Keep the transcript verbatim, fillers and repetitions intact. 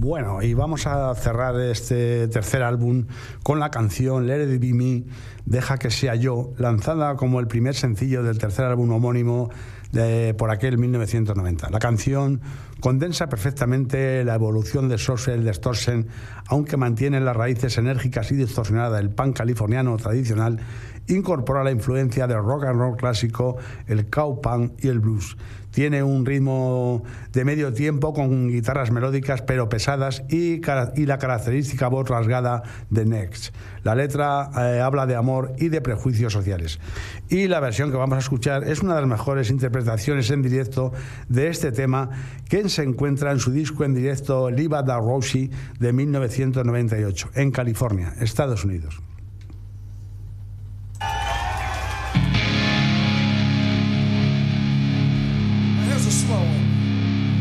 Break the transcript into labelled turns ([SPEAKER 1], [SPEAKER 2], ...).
[SPEAKER 1] Bueno, y vamos a cerrar este tercer álbum con la canción Let It Be Me, Deja que sea yo, lanzada como el primer sencillo del tercer álbum homónimo de, por aquel mil novecientos noventa. La canción condensa perfectamente la evolución de Social Distortion, aunque mantiene las raíces enérgicas y distorsionadas del punk californiano tradicional. Incorpora la influencia del rock and roll clásico, el cowpunk y el blues. Tiene un ritmo de medio tiempo con guitarras melódicas pero pesadas y, y la característica voz rasgada de Next. La letra eh, habla de amor y de prejuicios sociales. Y la versión que vamos a escuchar es una de las mejores interpretaciones en directo de este tema, que se encuentra en su disco en directo Live at the Roxy de mil novecientos noventa y ocho, en California, Estados Unidos.